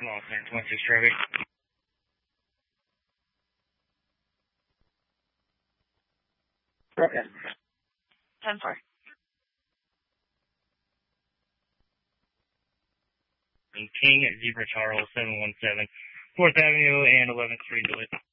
Los Angeles, 26 Chevy. 10-4. King Zebra Charles 717 4th Avenue and 11th Street, Duluth.